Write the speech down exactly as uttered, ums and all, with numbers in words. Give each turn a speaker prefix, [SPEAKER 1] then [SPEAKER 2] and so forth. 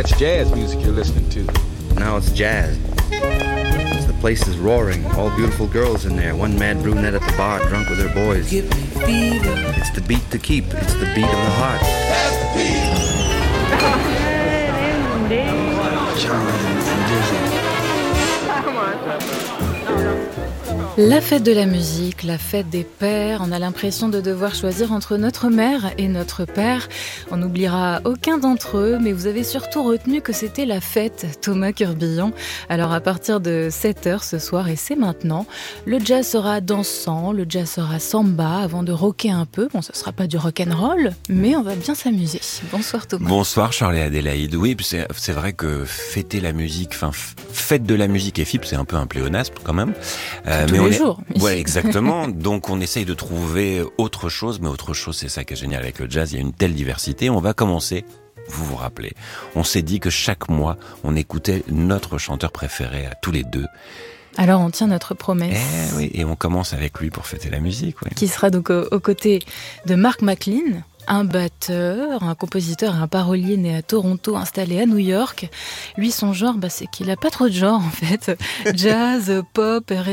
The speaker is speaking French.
[SPEAKER 1] that's jazz music you're listening to.
[SPEAKER 2] Now it's jazz. The place is roaring. All beautiful girls in there. One mad brunette at the bar, drunk with her boys.
[SPEAKER 3] Give me fever.
[SPEAKER 2] It's the beat to keep. It's the beat of the heart.
[SPEAKER 3] That's the beat.
[SPEAKER 2] Charlie and Dizzy.
[SPEAKER 4] La fête de la musique, la fête des pères, on a l'impression de devoir choisir entre notre mère et notre père. On n'oubliera aucun d'entre eux, mais vous avez surtout retenu que c'était la fête, Thomas Curbillon. Alors à partir de sept heures ce soir, et c'est maintenant, le jazz sera dansant, le jazz sera samba, avant de rocker un peu. Bon, ce sera pas du rock'n'roll, mais on va bien s'amuser. Bonsoir Thomas.
[SPEAKER 5] Bonsoir Charlie et Adélaïde. Oui, c'est, c'est vrai que fêter la musique, enfin fête de la musique et F I P, c'est un peu un pléonasme quand même.
[SPEAKER 4] Euh, mais les
[SPEAKER 5] on
[SPEAKER 4] jours.
[SPEAKER 5] Est... Ouais, exactement. Donc on essaye de trouver autre chose, mais autre chose, c'est ça qui est génial avec le jazz. Il y a une telle diversité. On va commencer. Vous vous rappelez, on s'est dit que chaque mois, on écoutait notre chanteur préféré à tous les deux.
[SPEAKER 4] Alors on tient notre promesse.
[SPEAKER 5] Eh oui, et on commence avec lui pour fêter la musique. Oui.
[SPEAKER 4] Qui sera donc aux, aux côtés de Mark McLean, un batteur, un compositeur et un parolier né à Toronto, installé à New York. Lui, son genre, bah, c'est qu'il a pas trop de genre en fait. Jazz, pop,